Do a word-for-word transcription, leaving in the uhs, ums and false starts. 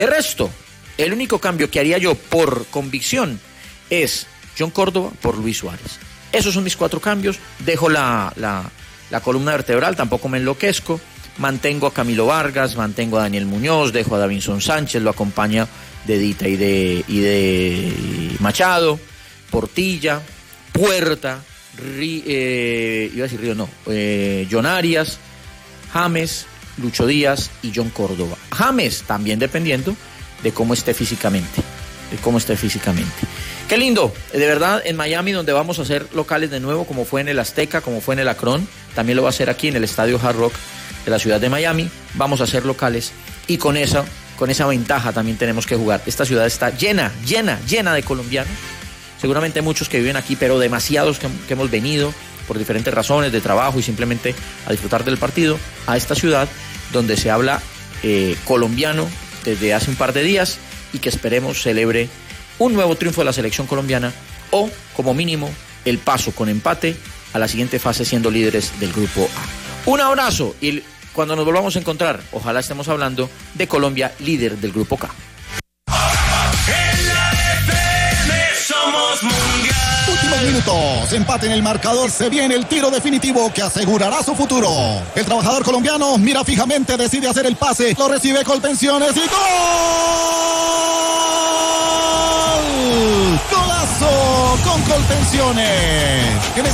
El resto, el único cambio que haría yo por convicción es John Córdoba por Luis Suárez. Esos son mis cuatro cambios. Dejo la, la, la columna vertebral, tampoco me enloquezco. Mantengo a Camilo Vargas, mantengo a Daniel Muñoz, dejo a Davinson Sánchez, lo acompaña de Dita y de, y de Machado, Portilla, Puerta, Ri, eh, iba a decir Río, no, eh, John Arias, James, Lucho Díaz y John Córdoba. James también dependiendo de cómo esté físicamente, de cómo esté físicamente. Qué lindo, de verdad, en Miami, donde vamos a hacer locales de nuevo, como fue en el Azteca, como fue en el Akron, también lo va a hacer aquí en el Estadio Hard Rock de la ciudad de Miami. Vamos a hacer locales y con esa, con esa ventaja también tenemos que jugar. Esta ciudad está llena, llena, llena de colombianos. Seguramente muchos que viven aquí, pero demasiados que, que hemos venido por diferentes razones de trabajo y simplemente a disfrutar del partido a esta ciudad donde se habla eh, colombiano desde hace un par de días y que esperemos celebre un nuevo triunfo de la selección colombiana o, como mínimo, el paso con empate a la siguiente fase siendo líderes del Grupo A. Un abrazo y cuando nos volvamos a encontrar, ojalá estemos hablando de Colombia, líder del Grupo K. Últimos minutos, empate en el marcador, se viene el tiro definitivo que asegurará su futuro. El trabajador colombiano mira fijamente, decide hacer el pase, lo recibe Colpensiones y ¡gol! ¡Golazo con Colpensiones!